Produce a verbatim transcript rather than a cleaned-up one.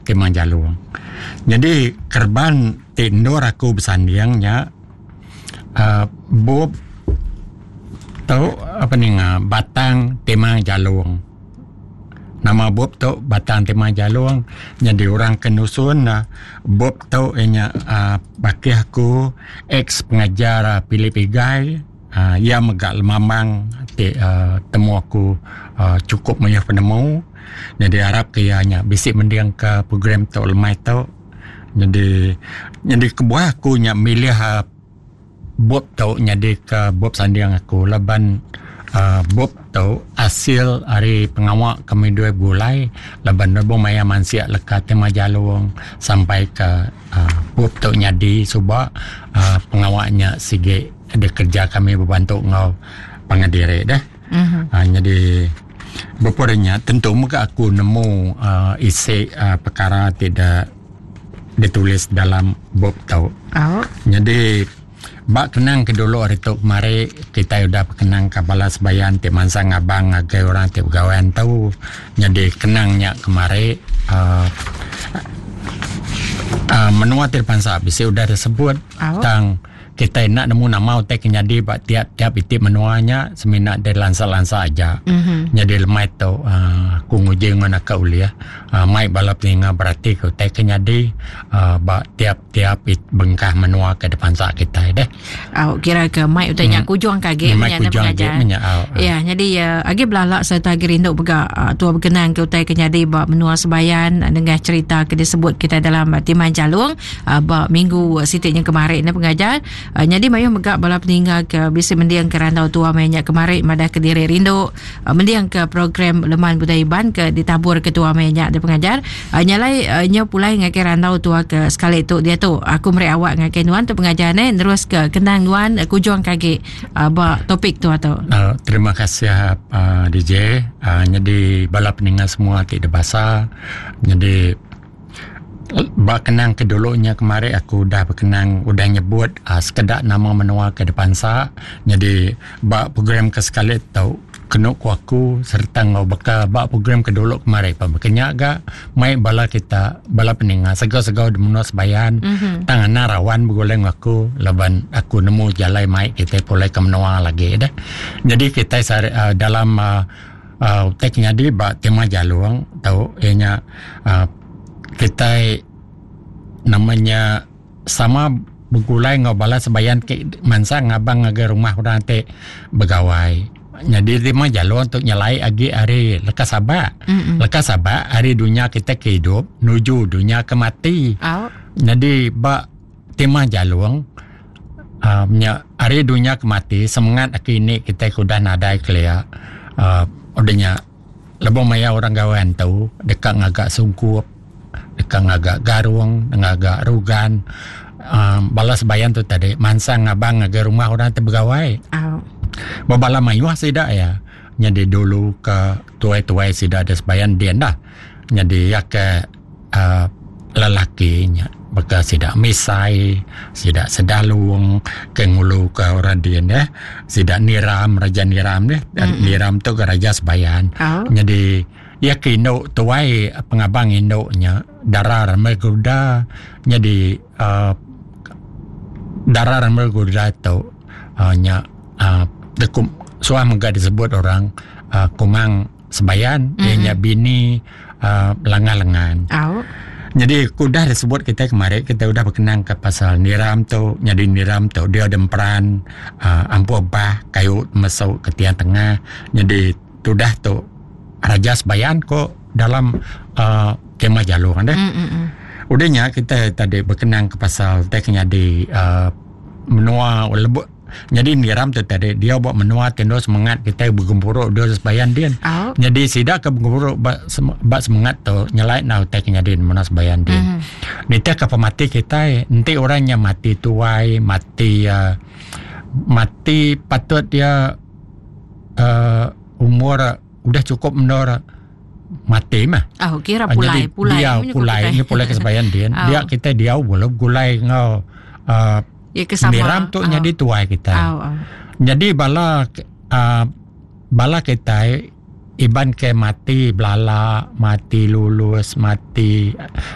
Timah Jaluang. Jadi kerban tindur aku bersandiangnya uh, Bob tahu apa ni nga Batang Timah Jaluang. Nama Bob tu Batang Timah Jaluang. Jadi orang kenusun na Bob tu enya uh, baki aku ex pengajar uh, pilih pigai. Uh, ia megak lemamang te, uh, temu aku uh, cukup banyak penemu. Jadi harap kayaknya bisik mendiang ke program tu lemai tu. Jadi jadi kebuah aku nya milih uh, Bob tu jadi ke Bob sandiang aku laban uh, Bob tu hasil hari pengawak kami dua bulai laban Bob maya mansia lekat Timah Jaluang sampai ke uh, Bob tu jadi subak uh, pengawaknya sige ada kerja kami berbantu ngau pengadiri dah. Uh-huh. Uh, jadi beporanya tentu muka aku nemu uh, isi uh, perkara tidak ditulis dalam Bob tau. Oh. Jadi bak kenang ke dulu hari tu kemari kita sudah kenang ke balas bayan ti mansang abang agai orang ti pegawaian tahu. Jadi kenangnya kemari uh, uh, menua ti pansa bisi sudah disebut oh. tang kita nak nemu nama utek jadi bak tiap-tiap itu menuanya semina dari lansa-lansa aja. Mm-hmm. Jadi lemai tu uh, ku nguji dengan aku uliah. Uh, mai balap tinggal berarti ku utek jadi uh, bak tiap-tiap it bengkah menua ke depan sak kita deh. Oh, kira ke mai uteknya hmm. kujuang kage menyana pengajar. Menya, oh, oh. Ya, jadi uh, agi belalak serta gerinduk bega uh, tua berkenan ke utek jadi bak menua sebayan uh, dengan cerita ke disebut kita dalam uh, Timah Jaluang uh, bak minggu uh, sitiknya kemarin ni pengajar. Uh, jadi mayuh megak bala peninggal ke bisa mendiang ke rantau tua mayanya kemarin madah ke diri rindu uh, mendiang ke program Leman Budaya Iban ke ditabur ketua mayanya ada pengajar uh, nyalai uh, nya pulai ngake rantau tua ke sekali tu dia tu aku meri awak ngake nuan tu pengajar ni terus ke kenang nuan uh, kujuang kage uh, ba topik tu atau uh, terima kasih uh, D J uh, jadi bala peninggal semua tidak basah jadi bak kenang kedulunya kemarin aku dah berkenang udah nyebut uh, sekedar nama menua ke depan sa jadi bak program ke sekali tau kena ku aku serta ngau baka bak program kedulu kemarin pa berkenyak ga mai bala kita bala peninga segau-segau di menua sebayan mm-hmm. tangan narawan bergoleng aku laban aku nemu jalai mai kita pulai ke menua lagi dah jadi kita uh, dalam uh, uh, teknya di bak Timah Jaluang tahu ianya uh, kita namanya sama bergulai ngobala sebayan ke mansa ngabang agar rumah orang te begawai. Jadi Timah Jaluang untuk nyalai agi hari lekas sabak. Mm-mm. Lekas sabak hari dunia kita kehidup nuju dunia ke mati. Oh. Jadi bak Timah Jaluang uh, hari dunia ke mati semangat kini kita sudah nadai kelia. Uh, udahnya lebih maya orang gawan tahu dekat ngagak sungkup dekat ngagak garung ngagak rugan um, balas bayan tu tadi mansang ngabang ngagak rumah orang terbegawai oh. Babala mayuah sidak ya jadi dulu ke tuai-tuai sidak ada sebayan dia dah jadi ya ke uh, lelakinya bekas sidak misai sidak sedalung ke ngulu ke orang dia dah sidak niram raja niram deh dan mm-hmm. niram tu ke raja sebayan oh. Jadi ya kino tuai pengabang indoknya darah merguda jadi uh, darah merguda tu uh, nya uh, dekum suah megah disebut orang uh, kumang sebayan mm-hmm. nya bini uh, lengan-lengan. Oh. Jadi kudah disebut kita kemarin kita udah berkenang ke pasal niram tu jadi niram tu dia ada peran uh, ampu bah kayu masuk ke tiang tengah jadi sudah tu raja sebayan kok dalam uh, Timah Jaluang deh. Mm-mm. Udahnya kita tadi berkenang ke pasal teknya di uh, menua lebut. Jadi niram tu tadi dia buat menua tendo semangat kita bergempuruk dia sebayan dia. Oh. Jadi sidak ke bergempuruk bak semangat tu nyalai nau teknya di menua sebayan dia. Mm. Nita ke pemati kita nanti orangnya mati tuai mati uh, mati patut dia uh, umur udah cukup menor mati mah. Oh, kira pulai, jadi pulai. Dia pulai, ini pulai kesebayan dia. Oh. Dia kita dia boleh gulai ngau uh, ya niram tu oh. Jadi tuai kita. Oh, oh. Jadi bala uh, bala kita iban ke mati belala, mati lulus, mati